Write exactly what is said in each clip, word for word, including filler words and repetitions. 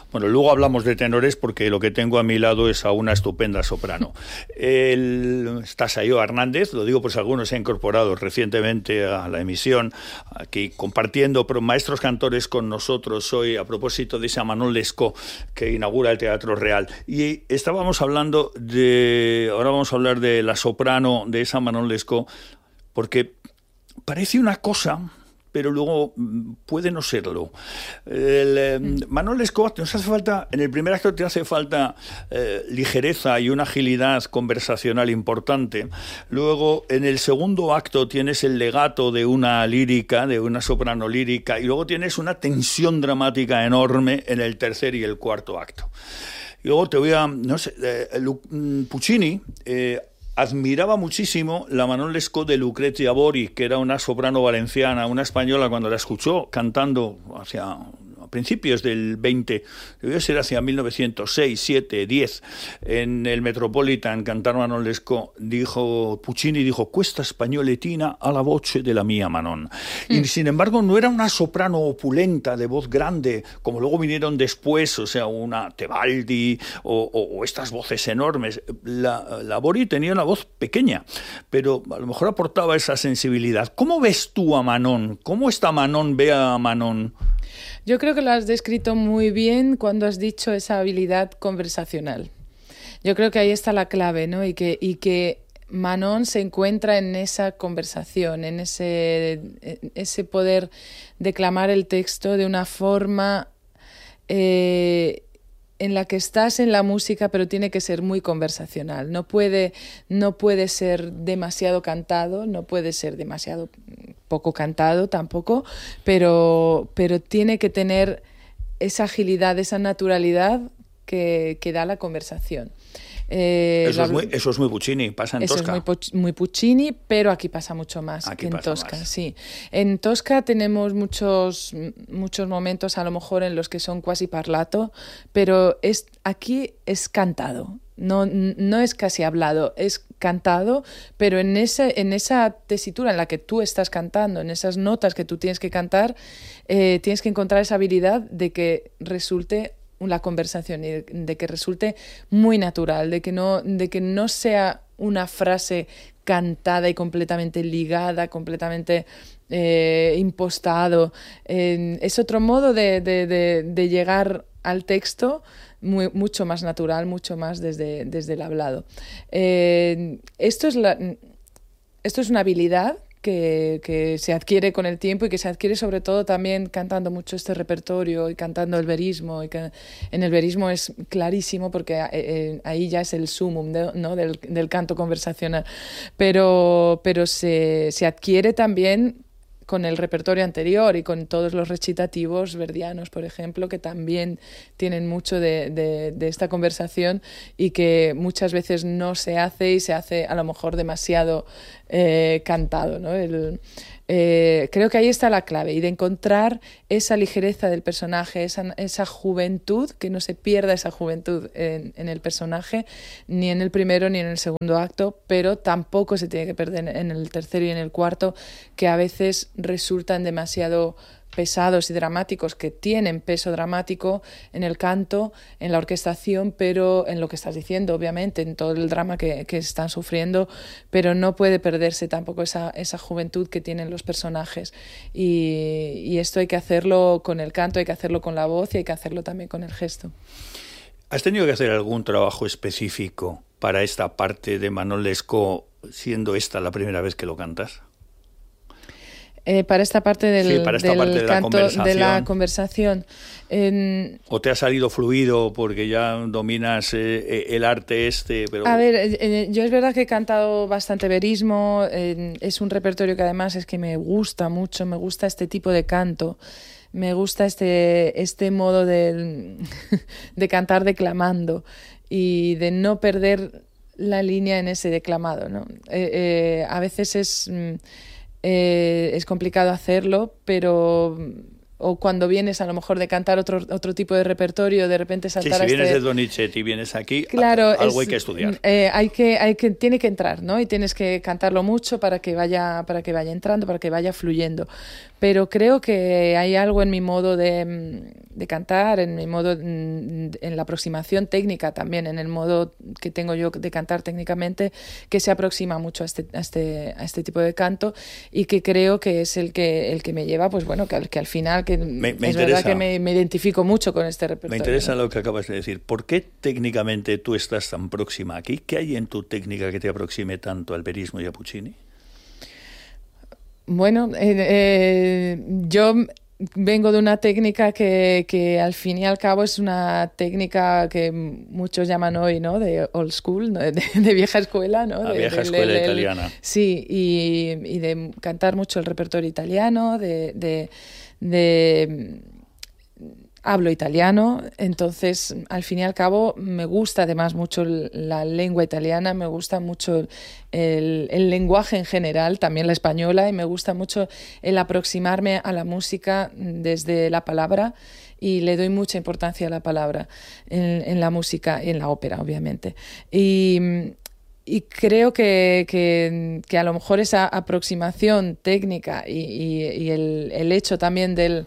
Bueno, luego hablamos de tenores porque lo que tengo a mi lado es a una estupenda soprano. El, está Sayo Hernández, lo digo por si alguno se ha incorporado recientemente a la emisión, aquí compartiendo maestros cantores con nosotros hoy a propósito de ese Manon Lescaut que inaugura el Teatro Real. Y estábamos hablando de, ahora vamos a hablar de la soprano de esa Manon Lescaut, porque parece una cosa, pero luego puede no serlo. El, eh, Manon Lescaut, nos hace falta, en el primer acto te hace falta eh, ligereza y una agilidad conversacional importante. Luego, en el segundo acto tienes el legato de una lírica, de una soprano lírica, y luego tienes una tensión dramática enorme en el tercer y el cuarto acto. Y luego te voy a, no sé, eh, Puccini eh, admiraba muchísimo la Manon Lescaut de Lucrezia Borghi, que era una soprano valenciana, una española, cuando la escuchó cantando hacia a principios del veinte, debió ser hacia mil novecientos seis, siete, diez, en el Metropolitan, cantar Manon Lescaut, dijo, Puccini dijo, questa spagnoletina a la voce de la mía Manon. Mm. Y sin embargo no era una soprano opulenta, de voz grande, como luego vinieron después, o sea, una Tebaldi, o, o, o estas voces enormes. La, la Borghi tenía una voz pequeña, pero a lo mejor aportaba esa sensibilidad. ¿Cómo ves tú a Manon? ¿Cómo esta Manon ve a Manon? Yo creo que lo has descrito muy bien cuando has dicho esa habilidad conversacional. Yo creo que ahí está la clave, ¿no? Y que, y que Manon se encuentra en esa conversación, en ese, en ese poder declamar el texto de una forma eh, en la que estás en la música, pero tiene que ser muy conversacional. No puede, no puede ser demasiado cantado, no puede ser demasiado poco cantado tampoco, pero, pero tiene que tener esa agilidad, esa naturalidad que, que da la conversación. Eh, eso, la, es muy, eso es muy Puccini, pasa en eso Tosca. Eso es muy, muy Puccini, pero aquí pasa mucho más aquí que en pasa Tosca. Más. Sí. En Tosca tenemos muchos, muchos momentos a lo mejor en los que son quasi parlato, pero es, aquí es cantado. No, no es casi hablado, es cantado, pero en, ese, en esa tesitura en la que tú estás cantando, en esas notas que tú tienes que cantar, eh, tienes que encontrar esa habilidad de que resulte la conversación y de que resulte muy natural, de que no, de que no sea una frase cantada y completamente ligada, completamente eh, impostado. Eh, es otro modo de, de, de, de llegar al texto muy, mucho más natural, mucho más desde, desde el hablado. Eh, esto es la, esto es una habilidad Que, que se adquiere con el tiempo y que se adquiere sobre todo también cantando mucho este repertorio y cantando el verismo. Y que en el verismo es clarísimo porque eh, ahí ya es el sumum de, ¿no? del, del canto conversacional. Pero, pero se, se adquiere también con el repertorio anterior y con todos los recitativos verdianos, por ejemplo, que también tienen mucho de, de, de esta conversación y que muchas veces no se hace y se hace a lo mejor demasiado eh, cantado, ¿no? El, eh, creo que ahí está la clave, y de encontrar esa ligereza del personaje, esa, esa juventud, que no se pierda esa juventud en, en el personaje, ni en el primero ni en el segundo acto, pero tampoco se tiene que perder en el tercero y en el cuarto, que a veces resultan demasiado pesados y dramáticos, que tienen peso dramático en el canto, en la orquestación, pero en lo que estás diciendo, obviamente, en todo el drama que, que están sufriendo, pero no puede perderse tampoco esa, esa juventud que tienen los personajes. Y, y esto hay que hacerlo con el canto, hay que hacerlo con la voz y hay que hacerlo también con el gesto. ¿Has tenido que hacer algún trabajo específico para esta parte de Manon Lescaut, siendo esta la primera vez que lo cantas? Eh, para esta parte del, sí, para esta del parte de canto la conversación. De la conversación. En... ¿O te ha salido fluido porque ya dominas eh, el arte este? Pero... A ver, eh, yo es verdad que he cantado bastante verismo, eh, es un repertorio que además es que me gusta mucho, me gusta este tipo de canto, me gusta este, este modo de, de cantar declamando y de no perder la línea en ese declamado, ¿no? Eh, eh, a veces es... Eh, es complicado hacerlo, pero o cuando vienes a lo mejor de cantar otro otro tipo de repertorio, de repente saltar sí, si a vienes este... de Donizetti y vienes aquí, claro, algo es, hay que estudiar. Eh, hay que, hay que, tiene que entrar, ¿no? Y tienes que cantarlo mucho para que vaya, para que vaya entrando, para que vaya fluyendo. Pero creo que hay algo en mi modo de, de cantar, en mi modo, en la aproximación técnica también, en el modo que tengo yo de cantar técnicamente, que se aproxima mucho a este, a este, a este tipo de canto y que creo que es el que, el que me lleva, pues bueno, que al, que al final, que me, me es interesa, verdad que me, me identifico mucho con este repertorio. Me interesa, ¿no?, lo que acabas de decir. ¿Por qué técnicamente tú estás tan próxima aquí? ¿Qué hay en tu técnica que te aproxime tanto al verismo y a Puccini? Bueno, eh, eh, yo vengo de una técnica que, que al fin y al cabo es una técnica que muchos llaman hoy, ¿no?, de old school, ¿no?, de, de vieja escuela, ¿no? La de, vieja de, escuela de, de, italiana. Sí, y, y de cantar mucho el repertorio italiano, de... de, de hablo italiano, entonces al fin y al cabo me gusta además mucho la lengua italiana, me gusta mucho el, el lenguaje en general, también la española, y me gusta mucho el aproximarme a la música desde la palabra, y le doy mucha importancia a la palabra en, en la música y en la ópera, obviamente. Y Y creo que, que, que a lo mejor esa aproximación técnica y, y, y el, el hecho también del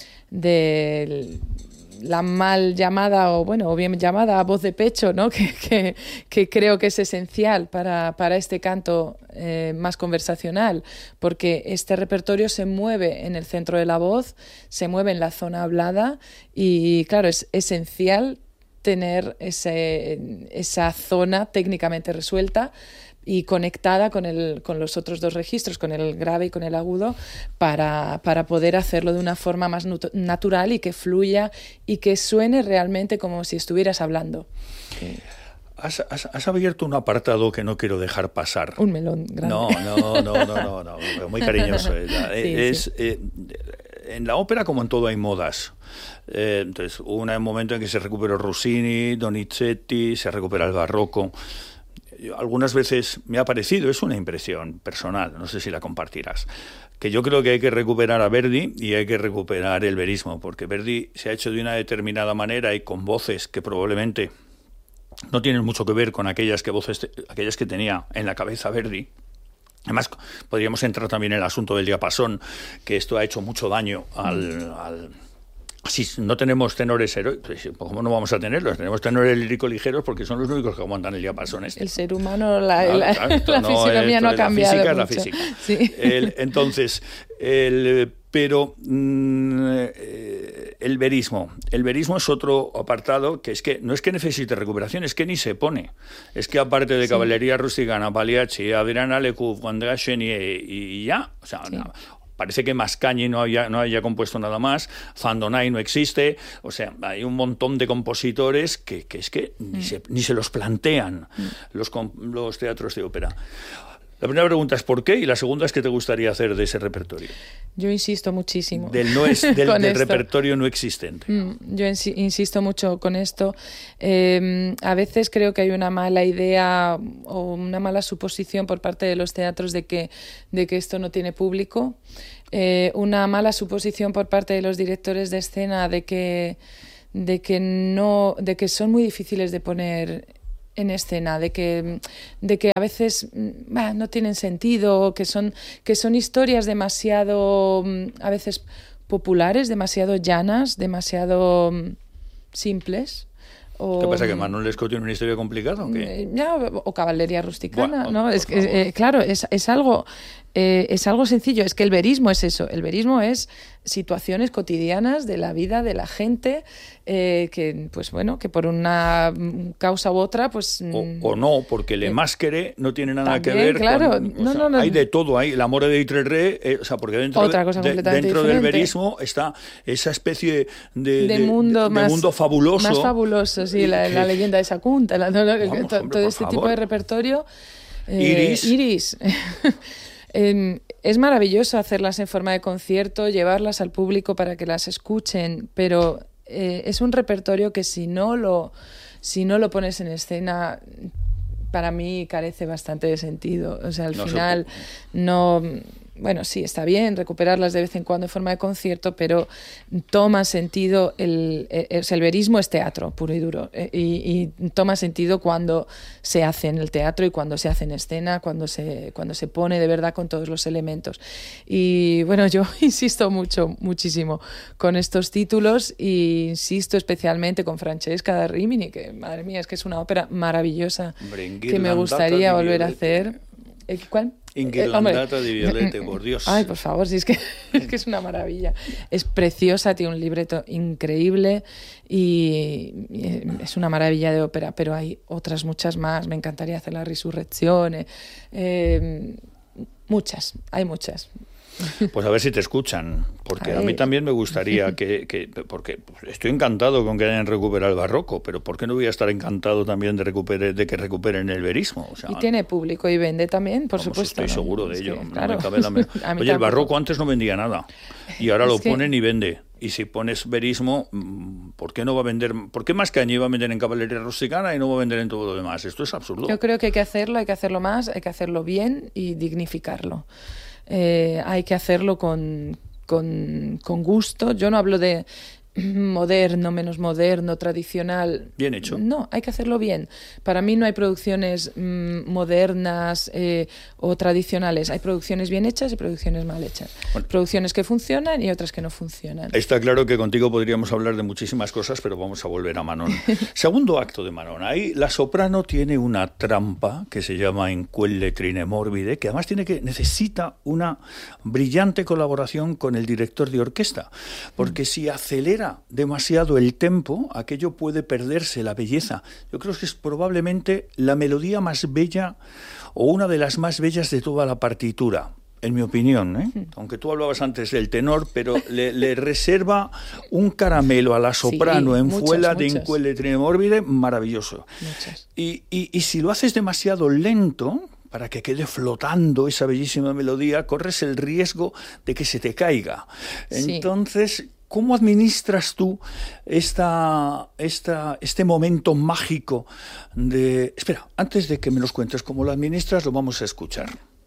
de la mal llamada, o bueno, o bien llamada voz de pecho, ¿no?, que, que, que creo que es esencial para, para este canto eh, más conversacional, porque este repertorio se mueve en el centro de la voz, se mueve en la zona hablada, y claro, es esencial tener ese, esa zona técnicamente resuelta y conectada con, el, con los otros dos registros, con el grave y con el agudo, para, para poder hacerlo de una forma más natural y que fluya y que suene realmente como si estuvieras hablando. Sí. Has, has, has abierto un apartado que no quiero dejar pasar. Un melón grande. No, no, no, no, no, no, muy cariñoso. Sí, es, sí. Eh, en la ópera, como en todo, hay modas. Eh, entonces, hubo un momento en que se recuperó Rossini, Donizetti, se recupera el barroco. Algunas veces me ha parecido, es una impresión personal, no sé si la compartirás, que yo creo que hay que recuperar a Verdi y hay que recuperar el verismo, porque Verdi se ha hecho de una determinada manera y con voces que probablemente no tienen mucho que ver con aquellas que voces aquellas que tenía en la cabeza Verdi. Además, podríamos entrar también en el asunto del diapasón, que esto ha hecho mucho daño al... al Si no tenemos tenores heroicos, ¿cómo no vamos a tenerlos? Tenemos tenores líricos ligeros porque son los únicos que aguantan el diapasón este. El ser humano, la, claro, la, claro, la no, fisionomía no ha cambiado La física mucho. es la física. Sí. El, entonces, el, pero mm, el verismo. El verismo es otro apartado que es que no es que necesite recuperación, es que ni se pone. Es que aparte de sí. Caballería Rusticana, Pagliacci, Adriana Lecouf, Andrea Chenier y ya, o sea, sí. no, parece que Mascagni no haya, no haya compuesto nada más, Zandonai no existe, o sea, hay un montón de compositores que, que es que mm. ni, se, ni se los plantean mm. los, los teatros de ópera. La primera pregunta es ¿por qué? Y la segunda es ¿qué te gustaría hacer de ese repertorio? Yo insisto muchísimo. Del, no es, del, del repertorio no existente. Mm, yo insi- insisto mucho con esto. Eh, a veces creo que hay una mala idea o una mala suposición por parte de los teatros de que, de que esto no tiene público. Eh, una mala suposición por parte de los directores de escena de que, de que, no, de que son muy difíciles de poner en escena, de que, de que a veces bah, no tienen sentido, que son, que son historias demasiado, a veces populares, demasiado llanas, demasiado simples. O, ¿qué pasa? ¿Que Manuel Lescaut tiene una historia complicada o qué? Ya, o Caballería Rusticana, bueno, ¿no? Es que, eh, claro, es, es algo... Eh, es algo sencillo, es que el verismo es eso, el verismo es situaciones cotidianas de la vida de la gente eh, que, pues bueno, que por una causa u otra, pues... O, o no, porque Le Masquere no tiene nada también, que ver claro, con... no, sea, no, no, hay de todo, hay el amor de Itrerre, eh, o sea, porque dentro, otra cosa de, completamente dentro del diferente. verismo está esa especie de, de, mundo, de, más, de mundo fabuloso. Más fabuloso, sí, la, la leyenda de Sacunta, la, no, no, Vamos, to, hombre, todo este favor. tipo de repertorio. Eh, Iris. Iris. Eh, es maravilloso hacerlas en forma de concierto, llevarlas al público para que las escuchen, pero eh, es un repertorio que si no lo, si no lo pones en escena, para mí carece bastante de sentido. O sea, al no final no... bueno, sí, está bien recuperarlas de vez en cuando en forma de concierto, pero toma sentido, el, el, el verismo es teatro puro y duro, y, y toma sentido cuando se hace en el teatro y cuando se hace en escena, cuando se, cuando se pone de verdad con todos los elementos. Y bueno, yo insisto mucho, muchísimo con estos títulos, e insisto especialmente con Francesca da Rimini, que madre mía, es que es una ópera maravillosa que me gustaría volver a hacer. ¿Cuál? Inghirlandata di Violette, por Dios. Ay, por favor, si es que, es que es una maravilla. Es preciosa, tiene un libreto increíble y, y es una maravilla de ópera, pero hay otras muchas más. Me encantaría hacer La Risurrezione. Eh, muchas, hay muchas. Pues a ver si te escuchan, porque a, a mí también me gustaría que, que porque estoy encantado con que hayan recuperado el barroco, pero ¿por qué no voy a estar encantado también de recupere, de que recuperen el verismo? O sea, y tiene público y vende también, por vamos, supuesto. Estoy ¿no? seguro de es ello. Que, no claro. me cabe la me... Oye, el barroco antes no vendía nada y ahora es lo que... ponen y vende. Y si pones verismo, ¿por qué no va a vender? ¿Por qué Mascagni va a vender en caballería rusticana y no va a vender en todo lo demás? Esto es absurdo. Yo creo que hay que hacerlo, hay que hacerlo más, hay que hacerlo bien y dignificarlo. Eh, hay que hacerlo con, con, con gusto. Yo no hablo de moderno, menos moderno, tradicional. Bien hecho. No, hay que hacerlo bien. Para mí no hay producciones mmm, modernas eh, o tradicionales. Hay producciones bien hechas y producciones mal hechas. Bueno, producciones que funcionan y otras que no funcionan. Está claro que contigo podríamos hablar de muchísimas cosas, pero vamos a volver a Manon. Segundo acto de Manon. Ahí la soprano tiene una trampa que se llama In quelle trine morbide, que además tiene que necesita una brillante colaboración con el director de orquesta, porque mm. si acelera demasiado el tempo, aquello puede perderse la belleza. Yo creo que es probablemente la melodía más bella o una de las más bellas de toda la partitura, en mi opinión, ¿eh? Sí. Aunque tú hablabas antes del tenor, pero le, le reserva un caramelo a la soprano sí, en muchas, fuela muchas. de In quelle trine morbide maravilloso. Y, y, y si lo haces demasiado lento, para que quede flotando esa bellísima melodía, corres el riesgo de que se te caiga. Sí. Entonces, ¿cómo administras tú esta, esta, este momento mágico de... Espera, antes de que me los cuentes cómo lo administras, lo vamos a escuchar.